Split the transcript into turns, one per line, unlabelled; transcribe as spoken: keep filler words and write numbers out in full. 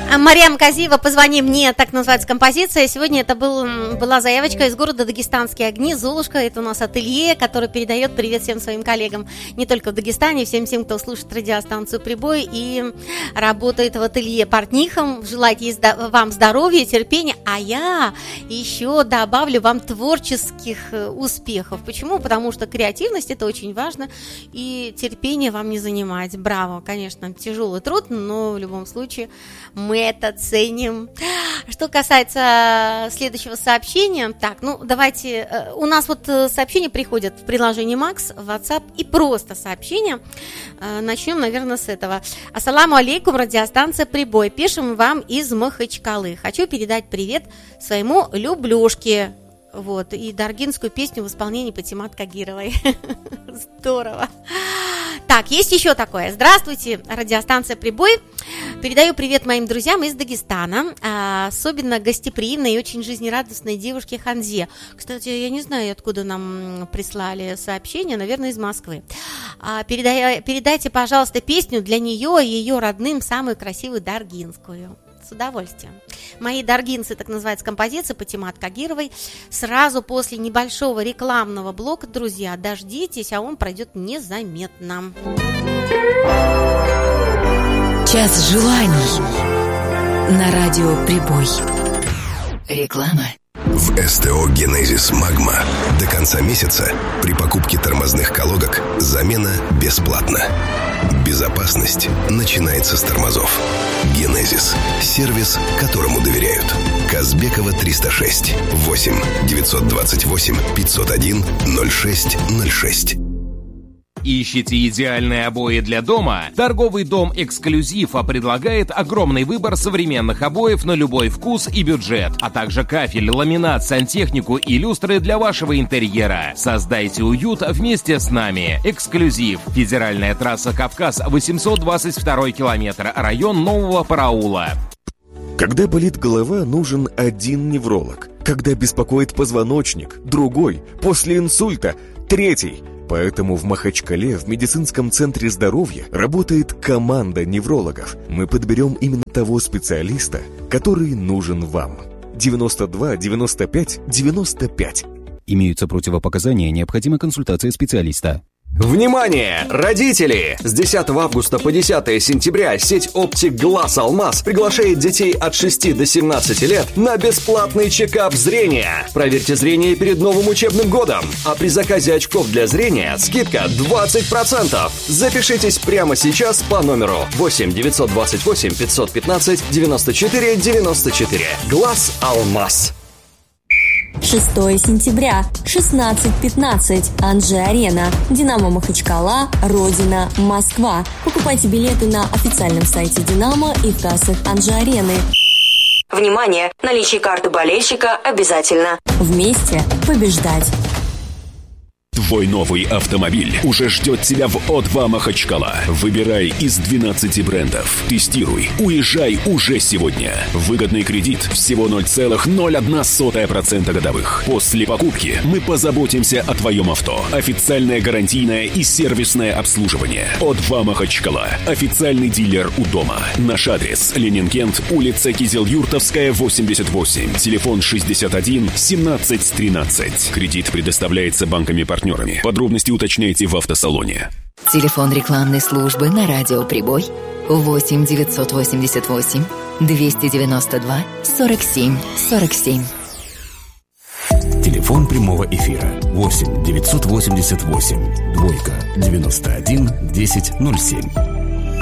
Мариам Казиева, «Позвони мне», так называется композиция. Сегодня это был, была заявочка из города Дагестанские огни. Золушка, это у нас ателье, который передает привет всем своим коллегам. Не только в Дагестане, всем тем, кто слушает радиостанцию «Прибой» и работает в ателье портнихом. Желаю вам здоровья, терпения. А я еще добавлю вам творческих успехов. Почему? Потому что креативность – это очень важно. И терпение вам не занимать. Браво, конечно, тяжелый труд, но в любом случае мы это ценим. Что касается следующего сообщения, так, ну давайте, у нас вот сообщения приходят в приложении Макс, в WhatsApp и просто сообщения. Начнем, наверное, с этого. Ассаламу алейкум, радиостанция «Прибой». Пишем вам из Махачкалы. Хочу передать привет своему люблюшке. Вот, и даргинскую песню в исполнении Патимат Кагировой. Здорово. Так, есть еще такое. Здравствуйте, радиостанция «Прибой». Передаю привет моим друзьям из Дагестана, особенно гостеприимной и очень жизнерадостной девушке Ханзе. Кстати, я не знаю, откуда нам прислали сообщение, наверное, из Москвы. Передай, передайте, пожалуйста, песню для нее и ее родным, самую красивую даргинскую. С удовольствием. Мои даргинцы, так называется композиция Патимат Кагировой. Сразу после небольшого рекламного блока, друзья, дождитесь, а он пройдет незаметно.
Час желаний на радио «Прибой». Реклама.
В СТО «Генезис Магма» до конца месяца при покупке тормозных колодок замена бесплатна. Безопасность начинается с тормозов. «Генезис» – сервис, которому доверяют. Казбекова триста шесть, восемь девятьсот двадцать восемь пятьсот один ноль шесть ноль шесть.
Ищете идеальные обои для дома? Торговый дом «Эксклюзив» предлагает огромный выбор современных обоев на любой вкус и бюджет, а также кафель, ламинат, сантехнику и люстры для вашего интерьера. Создайте уют вместе с нами. «Эксклюзив». Федеральная трасса «Кавказ», восемьсот двадцать второй километр, район Нового Параула.
Когда болит голова, нужен один невролог. Когда беспокоит позвоночник, другой. После инсульта – третий. Поэтому в Махачкале в медицинском центре здоровья работает команда неврологов. Мы подберем именно того специалиста, который нужен вам. девяносто два девяносто пять девяносто пять.
Имеются противопоказания, необходима консультация специалиста.
Внимание, родители! С десятого августа по десятое сентября сеть «Оптик Глаз Алмаз» приглашает детей от шести до семнадцати лет на бесплатный чекап зрения. Проверьте зрение перед новым учебным годом. А при заказе очков для зрения скидка двадцать процентов. Запишитесь прямо сейчас по номеру восемь девятьсот двадцать восемь пятьсот пятнадцать девяносто четыре девяносто четыре. Глаз Алмаз.
шестого сентября, шестнадцать пятнадцать, Анжи-Арена, Динамо Махачкала, Родина, Москва. Покупайте билеты на официальном сайте Динамо и в кассах Анжи-Арены. Внимание! Наличие карты болельщика обязательно. Вместе побеждать!
Твой новый автомобиль уже ждет тебя в О два Махачкала. Выбирай из двенадцати брендов. Тестируй. Уезжай уже сегодня. Выгодный кредит всего ноль целых ноль одна сотая процента годовых. После покупки мы позаботимся о твоем авто. Официальное гарантийное и сервисное обслуживание. О два Махачкала. Официальный дилер у дома. Наш адрес: Ленинкент, улица Кизел-Юртовская, восемьдесят восемь. Телефон шестьдесят один семнадцать тринадцать. Кредит предоставляется банками-партнерами. Подробности уточняйте в автосалоне.
Телефон рекламной службы на радио «Прибой» восемь девятьсот восемьдесят восемь двести девяносто два сорок семь сорок семь.
Телефон прямого эфира восемь девятьсот восемьдесят восемь двойка девяносто один десять ноль семь.